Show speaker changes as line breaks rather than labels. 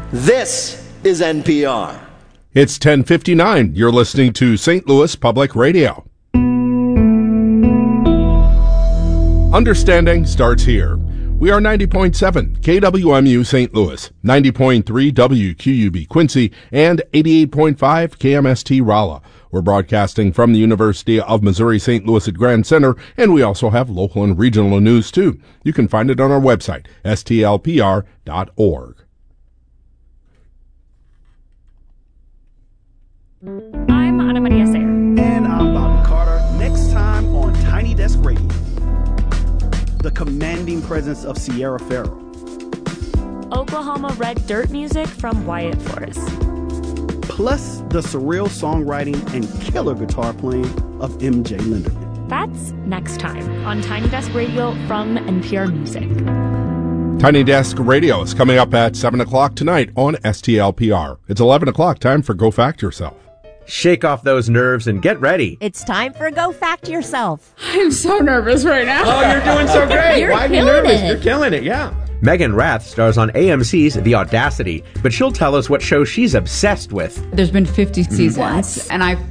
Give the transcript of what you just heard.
This is NPR.
It's 10:59. You're listening to St. Louis Public Radio. Understanding starts here. We are 90.7 KWMU St. Louis, 90.3 WQUB Quincy, and 88.5 KMST Rolla. We're broadcasting from the University of Missouri St. Louis at Grand Center, and we also have local and regional news, too. You can find it on our website, stlpr.org.
I'm Ana Maria Sayer.
And I'm Bobby Carter. Next time on Tiny Desk Radio, the commanding presence of Sierra Farrell.
Oklahoma red dirt music from Wyatt Forrest.
Plus the surreal songwriting and killer guitar playing of MJ Linderman.
That's next time on Tiny Desk Radio from NPR Music.
Tiny Desk Radio is coming up at 7 o'clock tonight on STLPR. It's 11 o'clock, time for Go Fact Yourself.
Shake off those nerves and get ready.
It's time for Go Fact Yourself.
I'm so nervous right now.
Oh, you're doing so great.
You're
Why be
killing
nervous?
it.
You're killing it, yeah. Megan Rath stars on AMC's The Audacity, but she'll tell us what show she's obsessed with.
There's been 50 seasons,
What?
and I